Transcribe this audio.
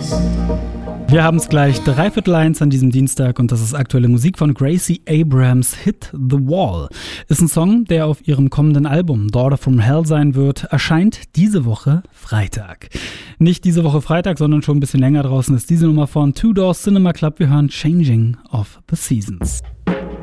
Wir haben es gleich 1:15 an diesem Dienstag und das ist aktuelle Musik von Gracie Abrams. Hit the Wall ist ein Song, der auf ihrem kommenden Album Daughter from Hell sein wird, erscheint diese Woche Freitag. Nicht diese Woche Freitag, sondern schon ein bisschen länger draußen ist diese Nummer von Two Door Cinema Club. Wir hören Changing of the Seasons.